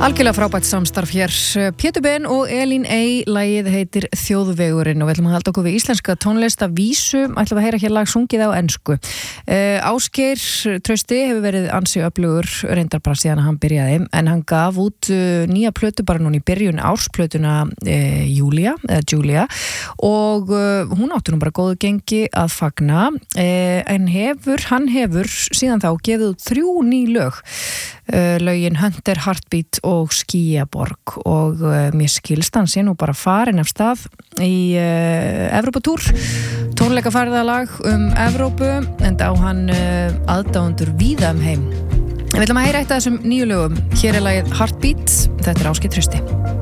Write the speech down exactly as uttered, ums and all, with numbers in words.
Algjörlega frábært samstarf hér. Pétur Ben og Elín Ey, lagið heitir Þjóðvegurinn og við ætlum að halda okkur við íslenska tónlist af vísu, ætlum að heyra hér lag sungið á ensku. Uh, Ásgeir Trausti hefur verið ansi öflugur reyndar bara síðan að hann byrjaði, en hann gaf út uh, nýja plötu bara núna í byrjun ársplötuna uh, Júlia, eða Julia, og uh, hún átti nú bara góðu gengi að fagna, uh, en hefur, hann hefur síðan þá gefið út þrjú ný lög, uh, lögin Hunter, Heartbeat og Skýjaborg, og uh, mér skilst hann sé nú bara farin af stað í uh, Evrópatúr, tónleikaferðalag um Evrópu, en á hann uh, aðdáendur víða um heim. Við ætlum að heyra eitt af þessum nýju lögum. Hér er lagið Heartbeat, þetta er Ásgeir Trausti.